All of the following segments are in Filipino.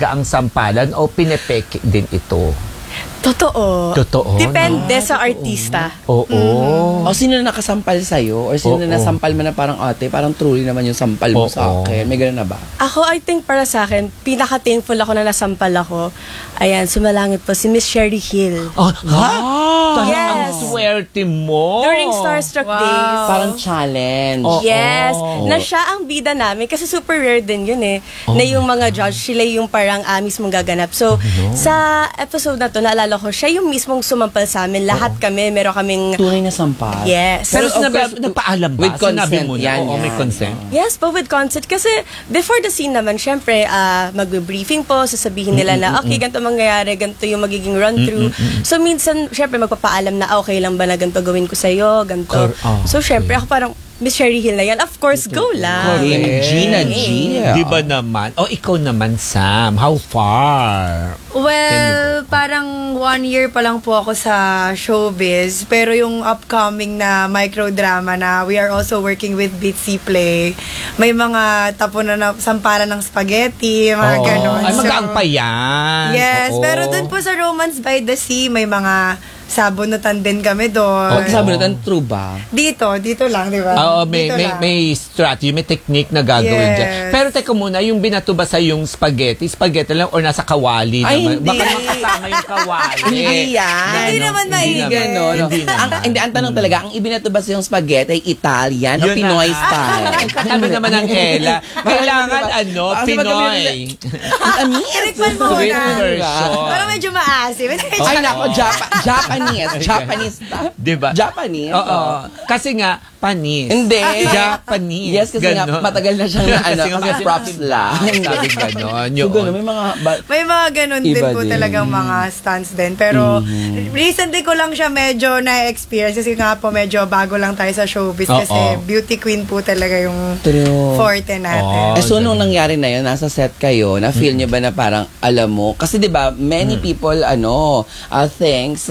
talaga ang sampalan o pinepeke din ito? Totoo. Totoo. Depende sa artista. Oo. O sino na nakasampal sa'yo? Or sino na nasampal mo na parang ate, parang truly naman yung sampal mo sa akin? May gano'n na ba? Ako, I think para sa akin, pinaka-thankful ako na nasampal ako. Ayan, sumalangit po si Miss Sherry Hill. Ha? Talagang Yes. swerte mo. During Starstruck Days. Parang challenge. Yes. Na siya ang bida namin. Kasi super rare din yun eh. Na yung mga judge, sila yung parang mismong gaganap. So, sa episode na to, naalala ko, siya yung mismong sumampal sa amin. Lahat kami, meron kaming... Tunay na sampal. Yes. Pero Of course, nagpaalam ba? with consent, Sinabi mo na? yan, Oo, may yan. consent. Yes po, with consent. Kasi before the scene naman, syempre, magbe-briefing po, sasabihin nila na, okay, ganito mangyayari, ganito yung magiging run-through. So, minsan, syempre, magpapaalam na, okay lang ba na ganito gawin ko sa'yo, ganito. So, syempre, ako parang, Miss Sherry Hill na yan, of course, go lang. Correct. Gina G. Di ba naman? O ikaw naman, Sam, how far? Well, parang 1 year pa lang po ako sa showbiz. Pero yung upcoming na microdrama na we are also working with Bitsy Play, may mga tapunan na sampalan ng spaghetti, mga ganon. Ay, magaang pa yan. Yes, Oo. pero dun po sa Romance by the Sea, may mga sabunutan din kami doon. Sabi na, true ba? Dito lang, di ba? Oo, Dito lang. may strategy, may technique na gagawin Yes. dyan. Pero teka muna, yung binato ba sa yung spaghetti lang or nasa kawali Ay, naman? hindi. Baka makasama yung kawali. Hindi yan. Hindi naman maigi. Ganon. Hindi naman. Ang tanong talaga, ang ibinato ba sa yung spaghetti ay Italian o Yun na Pinoy nga. style? Katabi naman ng Ella. Kailangan, Kasi Pinoy. Irikman mo Sweet na. version. Parang medyo maasim. Ay, nako, Japanese. Diba? Japanese. Oo. Kasi nga, panis. Hindi. Japanese. Yes, kasi nga, Ganon. matagal na siyang kasi props lang. Sabi ganon. So, Yun. gano'n, may mga... May mga ganun din Iba po din. talagang mga stunts din. Pero recently ko lang siya medyo na-experience kasi nga po medyo bago lang tayo sa showbiz kasi beauty queen po talaga yung True. forte natin. So, nung nangyari na yun, nasa set kayo, na-feel nyo ba na parang, alam mo, kasi di ba many people, thanks,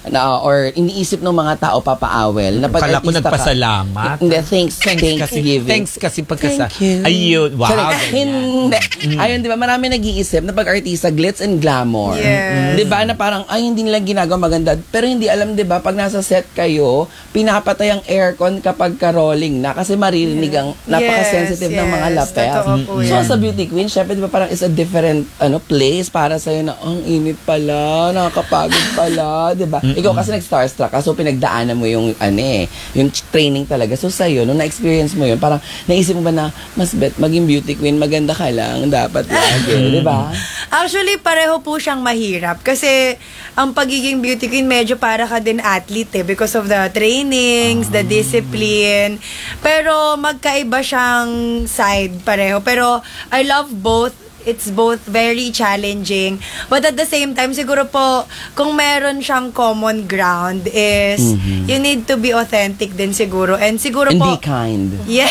or iniisip ng mga tao papaawel, na pag Kala ko artista ka- nagpasalamat. Hindi, Thanksgiving. Thanks kasi pagkasa. Thank you. Ayun, wow. Sorry, ganyan. hindi. Ayun, di ba, marami nag-iisip na pag-artista, glitz and glamour. Yes. Di ba, na parang, ay, hindi nila ginagawa maganda. Pero hindi alam, di ba, pag nasa set kayo, pinapatay ang aircon kapag ka-rolling na kasi maririnig ang napaka-sensitive ng mga lapel. Totoo po So, yan. sa Beauty Queen, syempre, di ba, parang it's a different place para sa'yo na, ang init pala, nakakapagod pala, di ba? Ikaw kasi nag-starstruck ka, so pinagdaanan mo yung, yung training talaga. So, sa'yo, nung na-experience mo yun, parang naisip mo ba na, mas bet, maging Beauty Queen, maganda ka lang, dapat lagi, di ba? Actually, pareho po siyang mahirap kasi ang pagiging beauty queen medyo para ka din athlete because of the trainings, the discipline. Pero magkaiba siyang side pareho. Pero I love both. It's both very challenging. But at the same time, siguro po, kung meron siyang common ground is you need to be authentic din siguro. And siguro And po... be kind. Yes!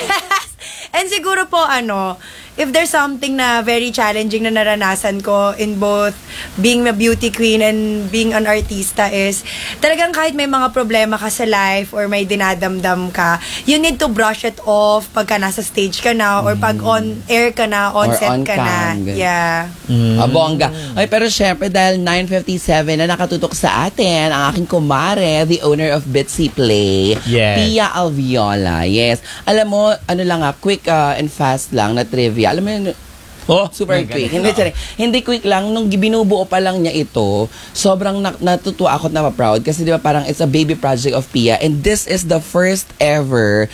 And siguro po, if there's something na very challenging na naranasan ko in both being a beauty queen and being an artista is, talagang kahit may mga problema ka sa life or may dinadamdam ka, you need to brush it off pagka nasa stage ka na or pag on air ka na, on Or set on ka na. cam, ganun. Yeah. Bongga. Ay, pero syempre, dahil 9:57 na nakatutok sa atin, ang aking kumare, the owner of Bitsy Play, Yes. Pia Alviola. Yes. Alam mo, quick and fast lang na trivia. Alam mo yun, super quick. Hindi quick lang. Nung binubuo pa lang niya ito, sobrang natutuwa ako at napaproud kasi di ba parang it's a baby project of Pia and this is the first ever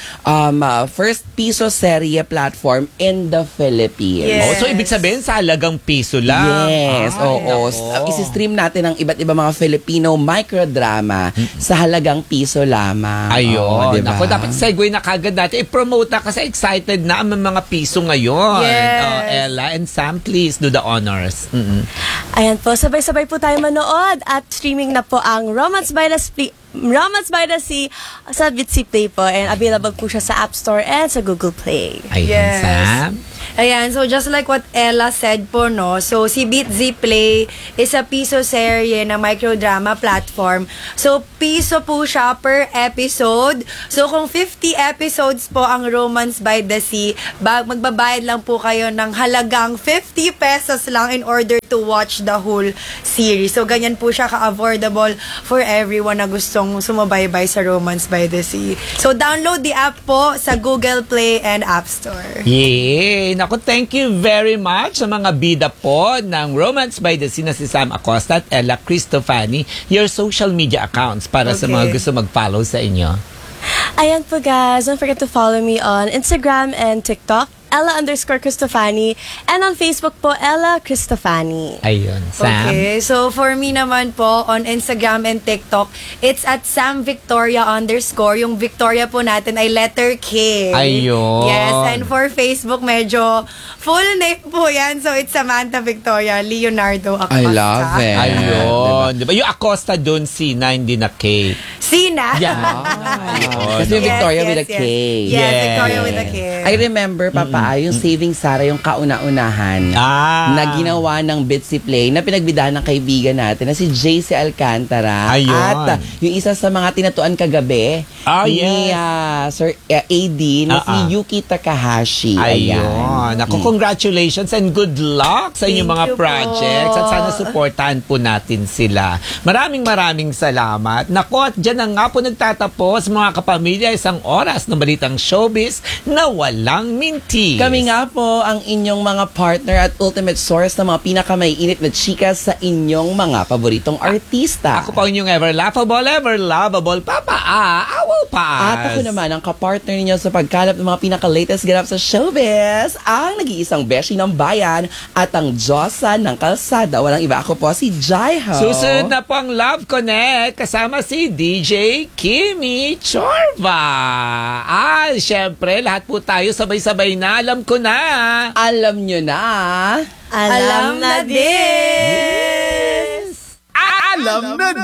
first piso serye platform in the Philippines. Yes. So, ibig sabihin, sa halagang piso lang. Yes, Ay, oo. nako. Isi-stream natin ang iba't ibang mga Filipino microdrama sa halagang piso lamang. Ayun. Oo, diba? Ako, dapat segue na kagad natin. I-promote na kasi excited na ang mga piso ngayon. Yes. Ella and Sam, please do the honors. Ayan po, sabay-sabay po tayo manood at streaming na po ang Romance by the Sea sa Bitsy Play po and available po siya sa App Store and sa Google Play. Ayun, Yes. Sam. Ayan, so just like what Ella said po, no, so si Bitsy Play is a piso serye na microdrama platform. So, piso po siya per episode. So, kung 50 episodes po ang Romance by the Sea, magbabayad lang po kayo ng halagang 50 pesos lang in order to watch the whole series. So, ganyan po siya ka-affordable for everyone na gustong sumubaybay sa Romance by the Sea. So, download the app po sa Google Play and App Store. Yay! Naku, thank you very much sa mga bida po ng Romance by the Sea na si Sam Acosta at Ella Cristofani. Your social media accounts para sa mga gusto mag-follow sa inyo. Ayan po guys, don't forget to follow me on Instagram and TikTok, Ella_Cristofani, and on Facebook po, Ella Cristofani. Ayun, Sam. Okay, so for me naman po, on Instagram and TikTok, it's at SamVictoria_. Yung Victoria po natin ay letter K. Ayun. Yes, and for Facebook, medyo full name po yan. So it's Samantha Victoria Leonardo Acosta. I love it. Ayun. Diba? Yung Acosta doon, Sina, hindi na K. Sina. Kasi yung Victoria with a K. Yes, Victoria with a K. I remember, Papa, yung Saving Sarah, yung kauna-unahan na ginawa ng Bitsy Play na pinagbidahan ng kaibigan natin na si JC Alcantara. Ayun. At yung isa sa mga tinatuan kagabi ni Sir AD na si Yuki Takahashi. Ayun. Ako, congratulations and good luck sa inyong mga Thank you projects. po. At sana supportahan po natin sila. Maraming salamat. Naku, at dyan na nga po nagtatapos mga kapamilya isang oras ng balitang showbiz na walang mintis. Kami nga po ang inyong mga partner at ultimate source ng mga pinakamaiinit na chika sa inyong mga paboritong artista. Ako po inyong ever laughable, ever lovable, Papa Awal Paas. At ako naman ang kapartner ninyo sa pagkalap ng mga pinaka-latest ganap sa showbiz, ang nag-iisang beshi ng bayan at ang Diyosa ng kalsada. Walang iba, ako po si Jaiho. Susunod na po ang Love Connect kasama si DJ Kimmy Chorba. Syempre, lahat po tayo sabay-sabay na. Alam ko na. Alam nyo na. Alam na din! Alam na